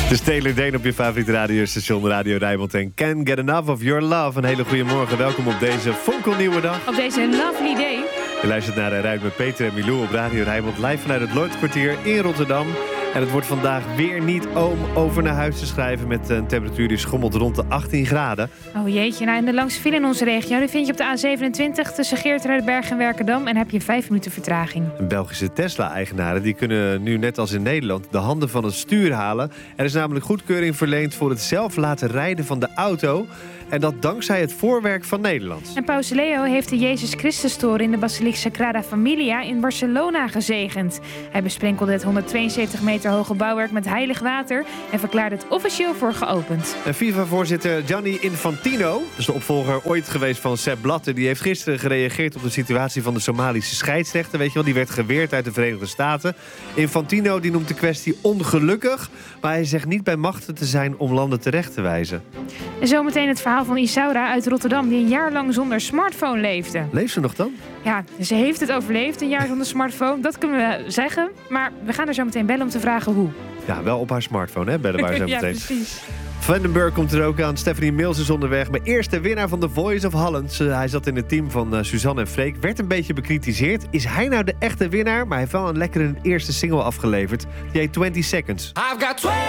De Taylor Dane op je favoriete radiostation Radio Rijnmond en Can't Get Enough of Your Love. Een hele goede morgen, welkom op deze fonkelnieuwe dag. Op deze lovely day. Je luistert naar Rijdt met Peter en Milou op Radio Rijnmond, live vanuit het Lloydkwartier in Rotterdam. En het wordt vandaag weer niet over naar huis te schrijven met een temperatuur die schommelt rond de 18 graden. Oh jeetje, nou, en de langste file in onze regio die vind je op de A27 tussen Geertruidenberg en Werkendam en heb je 5 minuten vertraging. Belgische Tesla-eigenaren die kunnen nu net als in Nederland de handen van het stuur halen. Er is namelijk goedkeuring verleend voor het zelf laten rijden van de auto. En dat dankzij het voorwerk van Nederland. En Paus Leo heeft de Jezus Christus-toren in de Basiliek Sagrada Familia in Barcelona gezegend. Hij besprenkelde het 172 meter hoge bouwwerk met heilig water en verklaarde het officieel voor geopend. En FIFA-voorzitter Gianni Infantino, dat is de opvolger ooit geweest van Sepp Blatter, die heeft gisteren gereageerd op de situatie van de Somalische scheidsrechter. Weet je wel, die werd geweerd uit de Verenigde Staten. Infantino die noemt de kwestie ongelukkig, maar hij zegt niet bij machten te zijn om landen terecht te wijzen. En zometeen het verhaal van Isaura uit Rotterdam, die een jaar lang zonder smartphone leefde. Leeft ze nog dan? Ja, ze heeft het overleefd, een jaar zonder smartphone. Dat kunnen we zeggen. Maar we gaan er zo meteen bellen om te vragen hoe. Ja, wel op haar smartphone, hè? Bellen we haar zo meteen. Ja, precies. Vandenberg komt er ook aan. Stephanie Mills is onderweg. Maar eerste winnaar van The Voice of Holland. Hij zat in het team van Suzanne en Freek. Werd een beetje bekritiseerd. Is hij nou de echte winnaar? Maar hij heeft wel een lekkere eerste single afgeleverd. Die heet 20 Seconds.